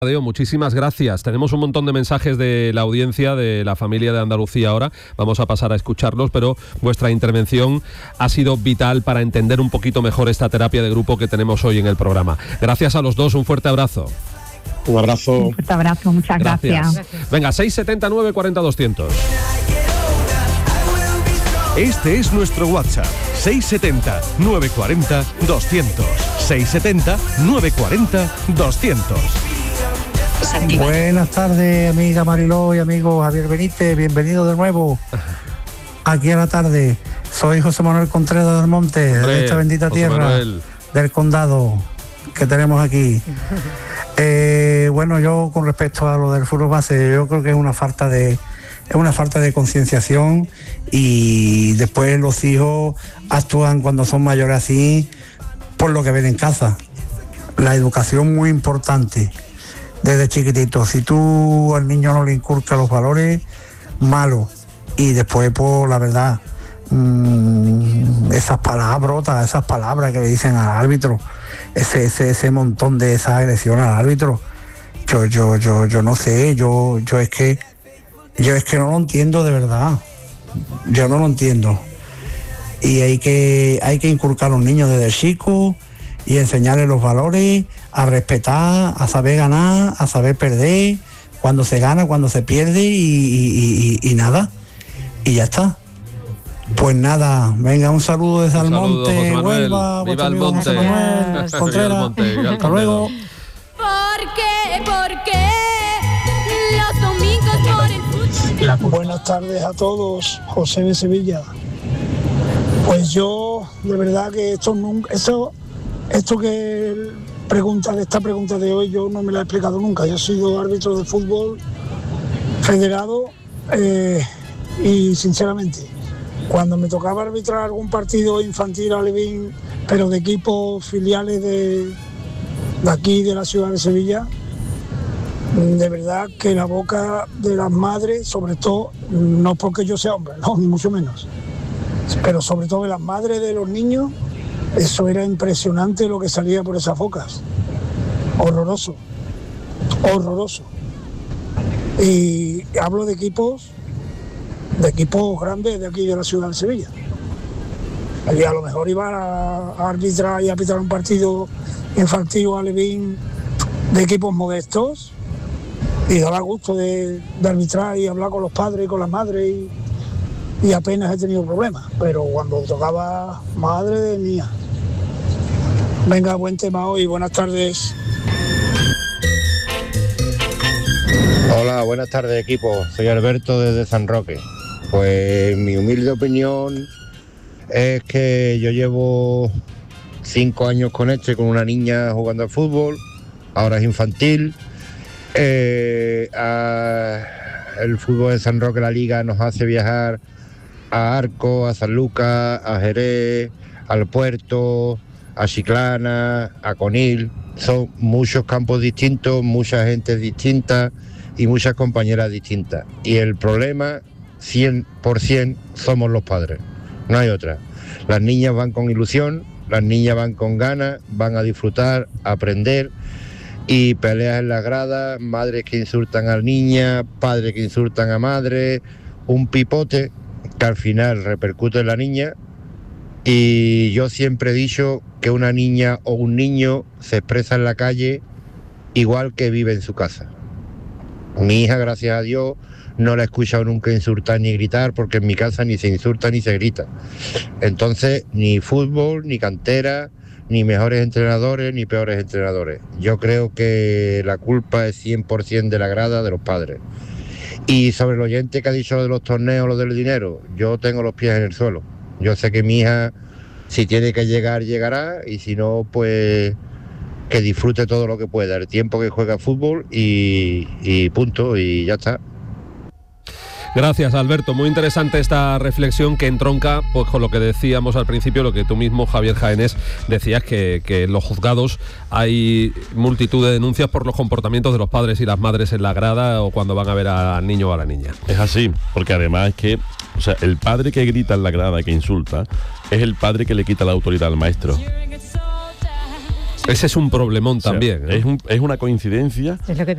Dios, muchísimas gracias. Tenemos un montón de mensajes de la audiencia, de la familia de Andalucía ahora. Vamos a pasar a escucharlos, pero vuestra intervención ha sido vital para entender un poquito mejor esta terapia de grupo que tenemos hoy en el programa. Gracias a los dos, un fuerte abrazo. Un abrazo. Un fuerte abrazo, muchas gracias. Venga, 679 40 200. Este es nuestro WhatsApp, 670 940 200. 670 940 200. Buenas tardes, amiga Mariló y amigo Javier Benítez, bienvenido de nuevo aquí a la tarde. Soy José Manuel Contreras del Monte, de esta bendita José tierra Manuel del condado que tenemos aquí. Bueno, yo con respecto a lo del fútbol base, yo creo que es una falta de concienciación, y después los hijos actúan cuando son mayores así por lo que ven en casa. La educación muy importante desde chiquitito. Si tú al niño no le inculcas los valores, malo. Y después, pues la verdad, esas palabras que le dicen al árbitro, ese montón de esa agresión al árbitro, yo no sé, yo es que no lo entiendo de verdad. Yo no lo entiendo. Y hay que inculcar a los niños desde chicos y enseñarles los valores, a respetar, a saber ganar, a saber perder, cuando se gana, cuando se pierde y nada. Y ya está. Pues nada, venga, un saludo desde Almonte, Huelva, viva el monte, Contreras, hasta luego. Porque los domingos por el fútbol. Buenas tardes a todos, José de Sevilla. Pues yo, de verdad que esto que esta pregunta de hoy yo no me la he explicado nunca. Yo he sido árbitro de fútbol federado y sinceramente, cuando me tocaba arbitrar algún partido infantil alevín, pero de equipos filiales de aquí, de la ciudad de Sevilla, de verdad que la boca de las madres, sobre todo, no porque yo sea hombre, no, ni mucho menos, pero sobre todo de las madres de los niños, eso era impresionante lo que salía por esas bocas. Horroroso. Y hablo de equipos grandes de aquí de la ciudad de Sevilla. Y a lo mejor iban a arbitrar y a pitar un partido infantil o alevín de equipos modestos, y daba gusto de arbitrar y hablar con los padres y con las madres, y apenas he tenido problemas. Pero cuando tocaba, madre de mía. Venga, buen tema hoy, buenas tardes. Hola, buenas tardes, equipo. Soy Alberto desde San Roque. Pues mi humilde opinión es que yo llevo 5 años con una niña jugando al fútbol, ahora es infantil. El fútbol de San Roque, la liga, nos hace viajar a Arco, a San Lucas, a Jerez, al Puerto, a Chiclana, a Conil. Son muchos campos distintos, mucha gente distinta y muchas compañeras distintas. Y el problema, 100%, somos los padres. No hay otra. Las niñas van con ilusión, las niñas van con ganas, van a disfrutar, a aprender, y peleas en las gradas, madres que insultan a niña, padres que insultan a madre, un pipote que al final repercute en la niña. Y yo siempre he dicho que una niña o un niño se expresa en la calle igual que vive en su casa. Mi hija, gracias a Dios, no la he escuchado nunca insultar ni gritar, porque en mi casa ni se insulta ni se grita. Entonces, ni fútbol, ni cantera, ni mejores entrenadores, ni peores entrenadores. Yo creo que la culpa es 100% de la grada, de los padres. Y sobre el oyente que ha dicho de los torneos, lo del dinero, yo tengo los pies en el suelo. Yo sé que mi hija, si tiene que llegar, llegará, y si no, pues que disfrute todo lo que pueda, el tiempo que juega fútbol y punto, y ya está. Gracias, Alberto. Muy interesante esta reflexión que entronca pues con lo que decíamos al principio, lo que tú mismo, Javier Jaenés, decías, que en los juzgados hay multitud de denuncias por los comportamientos de los padres y las madres en la grada o cuando van a ver al niño o a la niña. Es así, porque además es que, o sea, el padre que grita en la grada, que insulta, es el padre que le quita la autoridad al maestro. Ese es un problemón también. Es una coincidencia Es lo que